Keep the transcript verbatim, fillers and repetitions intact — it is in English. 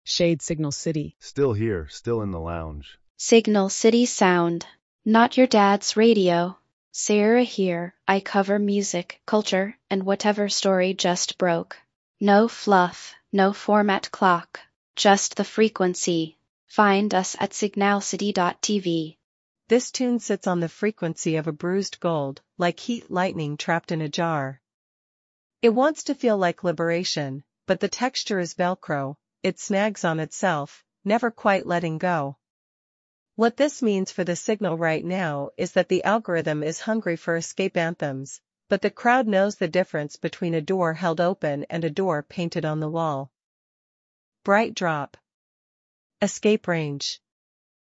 Shade Signal City. Still here, still in the lounge. Signal City Sound. Not your dad's radio. Sarah here, I cover music, culture, and whatever story just broke. No fluff, no format clock, just the frequency. Find us at signal city dot t v. This tune sits on the frequency of a bruised gold, like heat lightning trapped in a jar. It wants to feel like liberation, but the texture is Velcro, it snags on itself, never quite letting go. What this means for the signal right now is that the algorithm is hungry for escape anthems, but the crowd knows the difference between a door held open and a door painted on the wall. Bright drop. Escape range.